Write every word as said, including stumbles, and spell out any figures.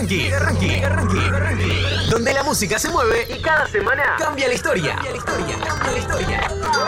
Ranking, Mega Ranking, Mega Ranking, Mega Ranking, donde la música se mueve y cada semana cambia la historia. Cambia la historia, cambia la historia.